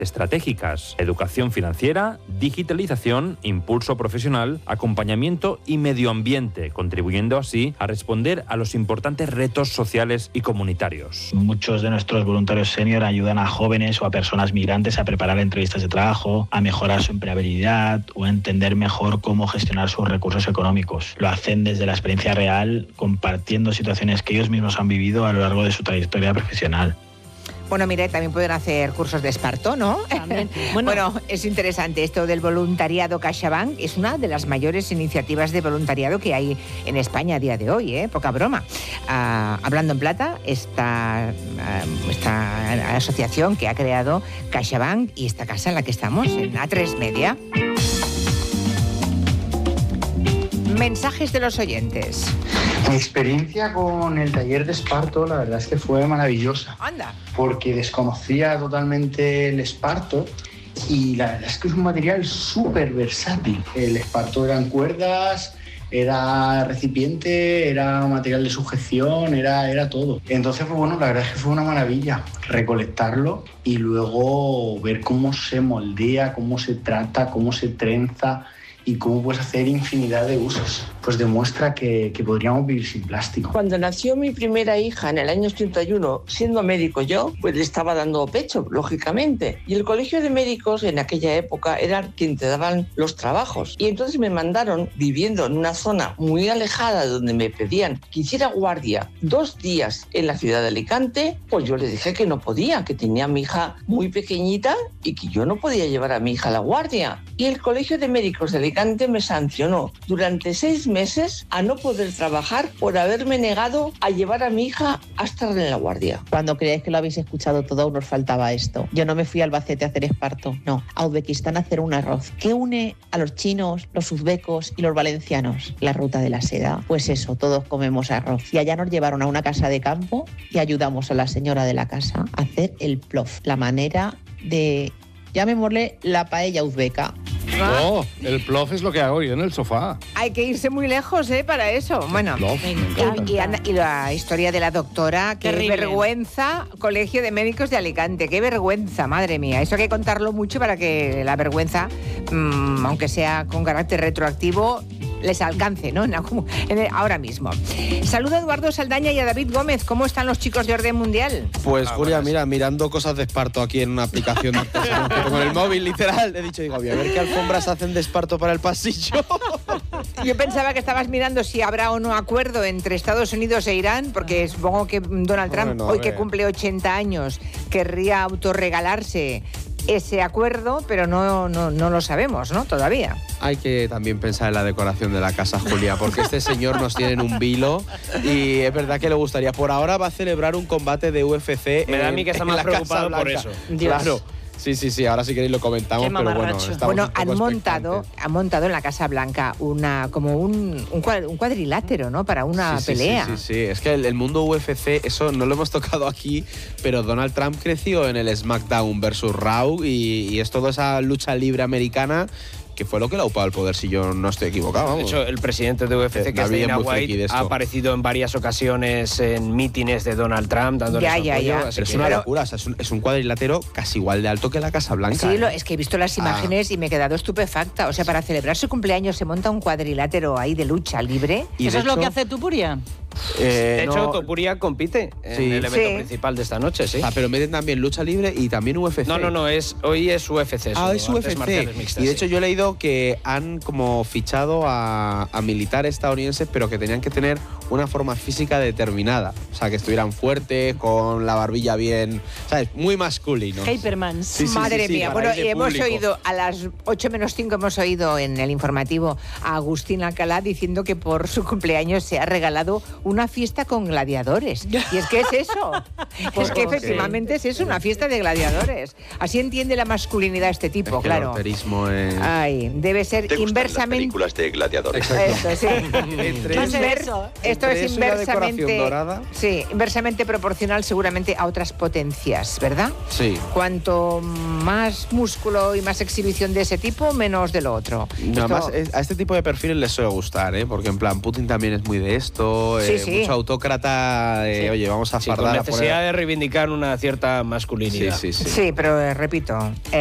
estratégicas: educación financiera, digitalización, impulso profesional, acompañamiento y medio ambiente, contribuyendo así a responder a los importantes retos sociales y comunitarios. Muchos de nuestros voluntarios senior ayudan a jóvenes o a personas migrantes a preparar entrevistas de trabajo, a mejorar su empleabilidad o a entender mejor cómo gestionar sus recursos económicos. Lo hacen desde la experiencia real, compartiendo situaciones que ellos mismos han vivido a lo largo de su trayectoria profesional. Bueno, mire, también pueden hacer cursos de esparto, ¿no? También. Bueno, es interesante esto del voluntariado CaixaBank. Es una de las mayores iniciativas de voluntariado que hay en España a día de hoy, ¿eh? Poca broma. Hablando en plata, esta asociación que ha creado CaixaBank y esta casa en la que estamos, en A3 Media. Mensajes de los oyentes. Mi experiencia con el taller de esparto, la verdad es que fue maravillosa. Anda. Porque desconocía totalmente el esparto y la verdad es que es un material súper versátil. El esparto eran cuerdas, era recipiente, era material de sujeción, era todo. Entonces, pues bueno, la verdad es que fue una maravilla recolectarlo y luego ver cómo se moldea, cómo se trata, cómo se trenza y cómo puedes hacer infinidad de usos. Pues demuestra que podríamos vivir sin plástico. Cuando nació mi primera hija en el año 81, siendo médico yo, pues le estaba dando pecho, lógicamente. Y el colegio de médicos en aquella época era quien te daban los trabajos. Y entonces me mandaron, viviendo en una zona muy alejada donde me pedían que hiciera guardia 2 días en la ciudad de Alicante, pues yo le dije que no podía, que tenía a mi hija muy pequeñita y que yo no podía llevar a mi hija a la guardia. Y el colegio de médicos de Alicante me sancionó durante 6 meses a no poder trabajar por haberme negado a llevar a mi hija a estar en la guardia. Cuando creáis que lo habéis escuchado todo, aún nos faltaba esto. Yo no me fui a Albacete a hacer esparto, no, a Uzbekistán a hacer un arroz. ¿Qué une a los chinos, los uzbecos y los valencianos? La ruta de la seda. Pues eso, todos comemos arroz. Y allá nos llevaron a una casa de campo y ayudamos a la señora de la casa a hacer el plof, la manera de, llamémosle, la paella uzbeca. Oh, el plof es lo que hago yo en el sofá. Hay que irse muy lejos, para eso. Bueno, y la historia de la doctora, qué Terrible. Vergüenza, Colegio de Médicos de Alicante, qué vergüenza, madre mía. Eso hay que contarlo mucho para que la vergüenza, aunque sea con carácter retroactivo, les alcance, ¿no? Ahora mismo. Saluda a Eduardo Saldaña y a David Gómez. ¿Cómo están los chicos de Orden Mundial? Pues Julia, mira, mirando cosas de esparto aquí en una aplicación de artesanía, que con el móvil, literal, he dicho, digo, voy a ver qué alfombras hacen de esparto para el pasillo. Yo pensaba que estabas mirando si habrá o no acuerdo entre Estados Unidos e Irán, porque supongo que Donald Trump, hoy que cumple 80 años, querría autorregalarse ese acuerdo, pero no lo sabemos, ¿no? Todavía. Hay que también pensar en la decoración de la casa, Julia, porque este señor nos tiene en un vilo y es verdad que le gustaría. Por ahora va a celebrar un combate de UFC. Me da a mí que está más preocupado por eso. Claro. Sí, ahora si queréis lo comentamos, pero bueno, han montado en la Casa Blanca como un cuadrilátero, ¿no? Para una pelea. Sí, es que el mundo UFC, eso no lo hemos tocado aquí, pero Donald Trump creció en el SmackDown versus Raw y es toda esa lucha libre americana que fue lo que le ha upado el poder, si yo no estoy equivocado. Vamos. De hecho, el presidente de UFC, que es Dana White, ha aparecido en varias ocasiones en mítines de Donald Trump, dándole su apoyo. Pero es una locura, o sea, es un cuadrilátero casi igual de alto que la Casa Blanca. Sí, es que he visto las imágenes y me he quedado estupefacta. O sea, para celebrar su cumpleaños se monta un cuadrilátero ahí de lucha libre. ¿Y eso es lo que hace Tupuria? De hecho, Topuria compite en el evento principal de esta noche, sí. Pero meten también lucha libre y también UFC. No, hoy es UFC. Es UFC. Y de hecho yo he leído que han como fichado a militares estadounidenses, pero que tenían que tener una forma física determinada. O sea, que estuvieran fuertes, con la barbilla bien, ¿sabes? Muy masculino. Hyperman. Madre mía. Bueno, y hemos oído a las 8:05 hemos oído en el informativo a Agustín Alcalá diciendo que por su cumpleaños se ha regalado una fiesta con gladiadores. Y es que es eso. Es que efectivamente es eso, una fiesta de gladiadores. Así entiende la masculinidad este tipo, es que claro. El alterismo es... Ay, debe ser ¿Te gustan inversamente... las películas de gladiadores? Esto, sí. Esto esto es inversamente proporcional seguramente a otras potencias, ¿verdad? Sí. Cuanto más músculo y más exhibición de ese tipo, menos de lo otro. Además, a este tipo de perfiles les suele gustar, ¿eh? Porque en plan, Putin también es muy de esto, mucho autócrata, oye, vamos a fardar. Con necesidad de reivindicar una cierta masculinidad. Sí, pero repito...